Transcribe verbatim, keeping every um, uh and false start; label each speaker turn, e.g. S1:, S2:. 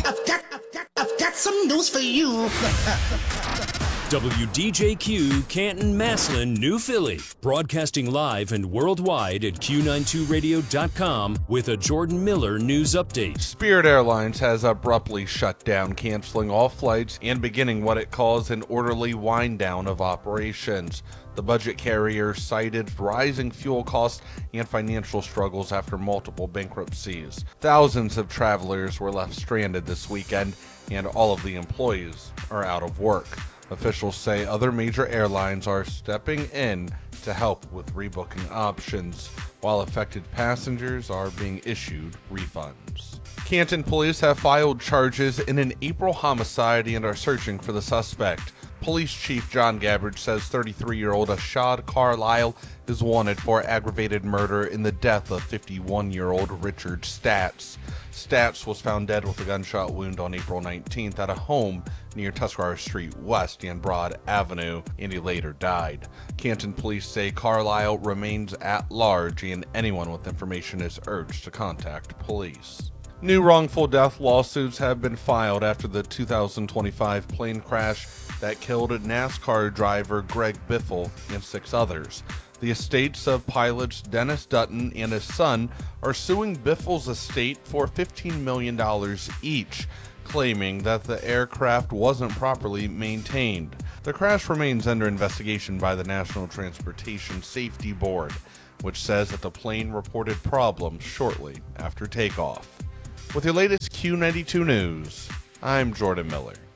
S1: I've got, I've got, I've got some news for you.
S2: W D J Q, Canton, Massillon, New Philly. Broadcasting live and worldwide at Q ninety-two radio dot com with a Jordan Miller news update.
S3: Spirit Airlines has abruptly shut down, canceling all flights and beginning what it calls an orderly wind down of operations. The budget carrier cited rising fuel costs and financial struggles after multiple bankruptcies. Thousands of travelers were left stranded this weekend, and all of the employees are out of work. Officials say other major airlines are stepping in to help with rebooking options, while affected passengers are being issued refunds. Canton police have filed charges in an April homicide and are searching for the suspect. Police Chief John Gabbard says thirty-three-year-old Ashad Carlisle is wanted for aggravated murder in the death of fifty-one-year-old Richard Statz. Statz was found dead with a gunshot wound on April nineteenth at a home near Tuscarora Street West and Broad Avenue, and he later died. Canton police say Carlisle remains at large, and anyone with information is urged to contact police. New wrongful death lawsuits have been filed after the two thousand twenty-five plane crash that killed NASCAR driver Greg Biffle and six others. The estates of pilots Dennis Dutton and his son are suing Biffle's estate for fifteen million dollars each, claiming that the aircraft wasn't properly maintained. The crash remains under investigation by the National Transportation Safety Board, which says that the plane reported problems shortly after takeoff. With your latest Q ninety-two news, I'm Jordan Miller.